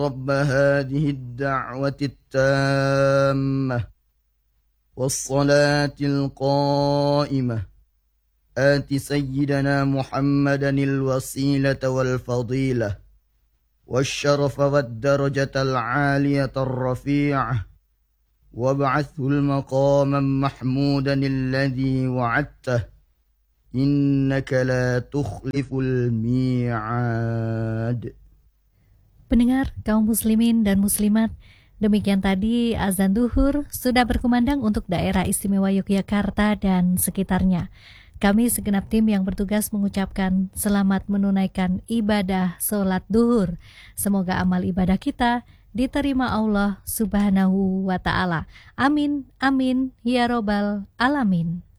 رب هذه الدعوة التامة والصلاة القائمة آت سيدنا محمدا الوسيلة والفضيلة والشرف والدرجة العالية الرفيعة وابعثه المقاما محمودا الذي وعدته إنك لا تخلف الميعاد. Pendengar kaum muslimin dan muslimat, demikian tadi azan duhur sudah berkumandang untuk daerah istimewa Yogyakarta dan sekitarnya. Kami segenap tim yang bertugas mengucapkan selamat menunaikan ibadah sholat duhur. Semoga amal ibadah kita diterima Allah Subhanahu wa Ta'ala. Amin, amin, ya robbal alamin.